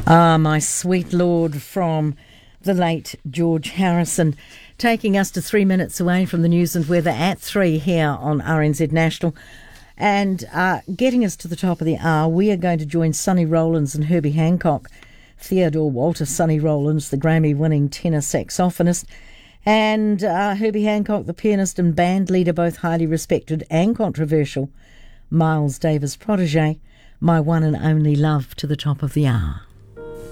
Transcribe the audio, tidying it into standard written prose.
Ah, my sweet Lord from the late George Harrison, taking us to 3 minutes away from the news and weather at 3 here on RNZ National. And getting us to the top of the hour, we are going to join Sonny Rollins and Herbie Hancock. Theodore Walter Sonny Rollins, the Grammy-winning tenor saxophonist, and Herbie Hancock, the pianist and band leader, both highly respected and controversial. Miles Davis' protege, my one and only love, to the top of the hour.